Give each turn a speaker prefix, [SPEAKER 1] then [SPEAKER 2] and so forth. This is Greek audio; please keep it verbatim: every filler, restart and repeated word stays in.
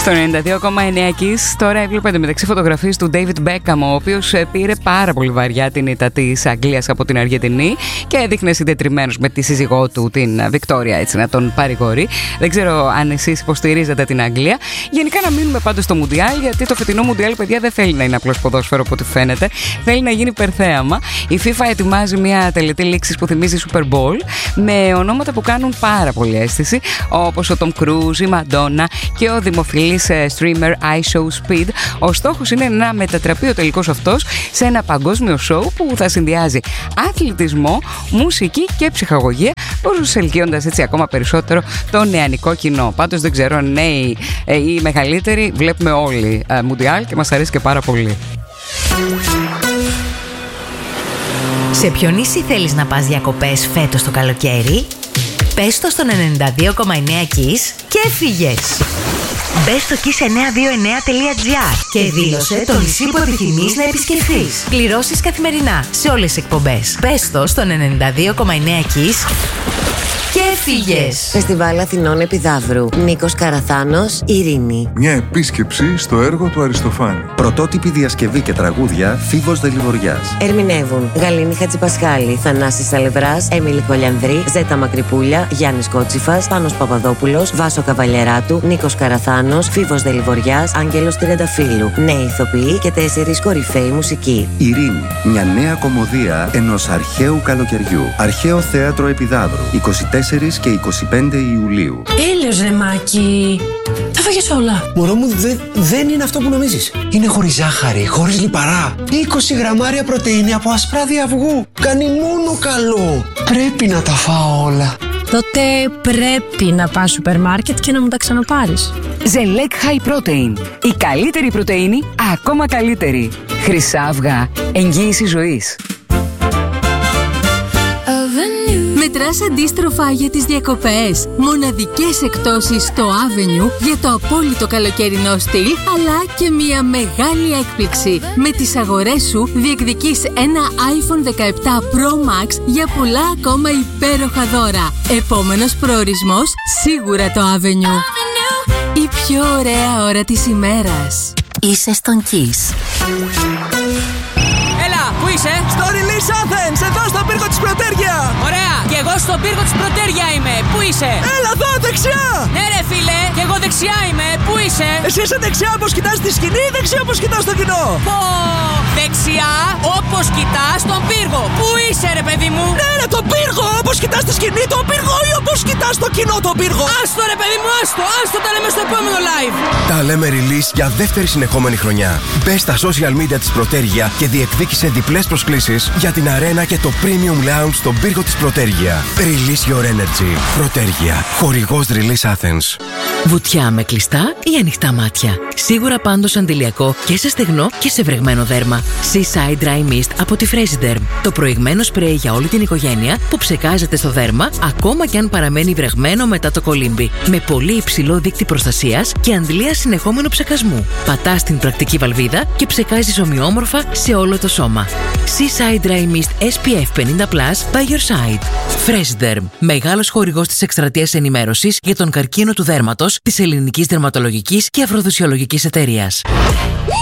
[SPEAKER 1] Στο ενενήντα δύο κόμμα εννέα Kiss. Τώρα έβλεπα μεταξύ φωτογραφίες του David Beckham, ο οποίος πήρε πάρα πολύ βαριά την ήττα της Αγγλίας από την Αργεντινή και έδειχνε συντετριμμένος με τη σύζυγό του, την Βικτόρια, έτσι να τον παρηγορεί. Δεν ξέρω αν εσείς υποστηρίζετε την Αγγλία. Γενικά να μείνουμε πάντως στο Μουντιάλ, γιατί το φετινό Μουντιάλ, παιδιά, δεν θέλει να είναι απλώς ποδόσφαιρο από ό,τι φαίνεται. Θέλει να γίνει υπερθέαμα. Η FIFA ετοιμάζει μια τελετή λήξης που θυμίζει Super Bowl με ονόματα που κάνουν πάρα πολύ αίσθηση, όπως ο Tom Cruise, η Madonna και ο δημοφιλής streamer iShow Speed. Ο στόχος είναι να μετατραπεί ο τελικός αυτός σε ένα παγκόσμιο σοου που θα συνδυάζει αθλητισμό, μουσική και ψυχαγωγία, προσελκύοντας έτσι ακόμα περισσότερο το νεανικό κοινό. Πάντως δεν ξέρω, νέοι ή μεγαλύτεροι, βλέπουμε όλοι Μουντιάλ και μας αρέσει και πάρα πολύ.
[SPEAKER 2] Σε ποιο νησί θέλεις να πας διακοπές φέτος το καλοκαίρι? Πες το στον ενενήντα δύο κόμμα εννέα Kiss και έφυγες! Μπες στο kiss εννιακόσια είκοσι εννέα τελεία τζι άρ και δήλωσε το νησί που επιθυμείς να επισκεφθείς. Κληρώσεις καθημερινά σε όλες τις εκπομπές. Πες το στον ενενήντα δύο κόμμα εννέα Kiss και έφυγες.
[SPEAKER 3] Φεστιβάλ Αθηνών Επιδαύρου. Νίκος Καραθάνος, Ειρήνη.
[SPEAKER 4] Μια επίσκεψη στο έργο του Αριστοφάνη.
[SPEAKER 5] Πρωτότυπη διασκευή και τραγούδια Φίβος Δελιβοριάς.
[SPEAKER 3] Ερμηνεύουν Γαλήνη Χατζηπασχάλη, Θανάσης Σαλευράς, Έμιλη Χολιανδρή, Ζέτα Μακρυπούλια, Γιάννης Κότσιφας, Πάνος Παπαδόπουλος, Βάσο Καβαλιεράτου, Νίκος Καραθάνος, Φίβος Δελιβοριάς, Άγγελος Τριανταφύλου. Νέοι ηθοποιοί και τέσσερις κορυφαίοι μουσικοί.
[SPEAKER 5] Ειρήνη. Μια νέα κομμωδία ενός αρχαίου καλοκαιριού. Αρχαίο θέατρο Επιδαύρου. είκοσι τέσσερα και είκοσι πέντε Ιουλίου.
[SPEAKER 6] Έλεος ρε Μάκη. Τα φάγες όλα.
[SPEAKER 7] Μωρό μου, δε, δεν είναι αυτό που νομίζεις. Είναι χωρίς ζάχαρη, χωρίς λιπαρά. είκοσι γραμμάρια πρωτεΐνη από ασπράδι αυγού. Κάνει μόνο καλό. Πρέπει να τα φάω όλα.
[SPEAKER 6] Τότε πρέπει να πας σούπερ μάρκετ και να μου τα ξαναπάρεις.
[SPEAKER 1] Ζελέκ High Protein. Η καλύτερη πρωτεΐνη, ακόμα καλύτερη. Χρυσά αυγά. Εγγύηση ζωής.
[SPEAKER 8] Μετράς αντίστροφα για τις διακοπές. Μοναδικές εκπτώσεις στο Avenue για το απόλυτο καλοκαιρινό στυλ, αλλά και μια μεγάλη έκπληξη. Με τις αγορές σου διεκδικείς ένα άιφον δεκαεπτά Pro Max για πολλά ακόμα υπέροχα δώρα. Επόμενος προορισμός, σίγουρα το Avenue. Η πιο ωραία ώρα της ημέρας.
[SPEAKER 2] Είσαι στον Kiss.
[SPEAKER 9] Έλα, πού είσαι?
[SPEAKER 10] Στο Release Athens, εδώ στον πύργο της Πρωτέρια.
[SPEAKER 9] Ωραία, και εγώ στον πύργο της Πρωτέρια είμαι. Πού είσαι?
[SPEAKER 10] Έλα εδώ, δεξιά.
[SPEAKER 9] Ναι ρε φίλε, και εγώ δεξιά είμαι. Πού είσαι?
[SPEAKER 10] Εσύ είσαι δεξιά όπως κοιτάς τη σκηνή ή δεξιά όπως κοιτάς το κοινό?
[SPEAKER 9] Πω, δεξιά όπως κοιτάς τον πύργο. Πού είσαι ρε παιδί μου?
[SPEAKER 10] Ναι ρε, τον πύργο, όπως κοιτάς τη σκηνή τον πύργο ή όπως κοιτάς το κοινό τον πύργο?
[SPEAKER 9] Άστο ρε παιδί μου, άστο, άστο, τα λέμε στο επόμενο live.
[SPEAKER 11] Τα λέμε release για δεύτερη συνεχόμενη χρονιά. Μπες στα social media της Πρωτέρια και διεκδίκησε διπλές προσκλήσεις για την αρένα και το Premium Lounge στον πύργο της Πρωτέρια. Release your energy. Πρωτέρια. Χορηγός Release Athens.
[SPEAKER 2] Βουτιά με κλειστά ή ανοιχτά μάτια. Σίγουρα πάντως αντιλιακό και σε στεγνό και σε βρεγμένο δέρμα. Seaside Dry Mist από τη Fresiderm. Το προηγμένο σπρέι για όλη την οικογένεια που ψεκάζεται στο δέρμα ακόμα και αν παραμένει βρεγμένο μετά το κολύμπι. Με πολύ υψηλό δείκτη προστασίας και αντλία συνεχόμενου ψεκασμού. Πατάς την πρακτική βαλβίδα και ψεκάζεις ομοιόμορφα σε όλο το σώμα. Seaside Dry Mist ες πι εφ πενήντα πλας by your side. Fresiderm. Μεγάλος χορηγός της εκστρατείας ενημέρωσης για τον καρκίνο του δέρματος της Ελληνικής Δερματολογικής και Αφροδισιολογικής Εταιρείας.